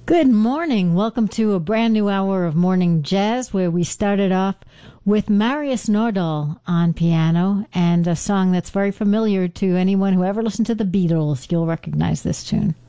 Good morning. Welcome to a brand new hour of morning jazz where we started off with Marius Nordahl on piano and a song that's very familiar to anyone who ever listened to the Beatles. You'll recognize this tune.